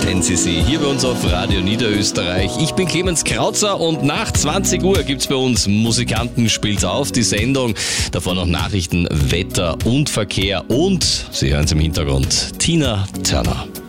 NCC hier bei uns auf Radio Niederösterreich. Ich bin Clemens Krautzer und nach 20 Uhr gibt's bei uns Musikanten spielt's auf, die Sendung. Davor noch Nachrichten, Wetter und Verkehr und, Sie hören es im Hintergrund, Tina Turner.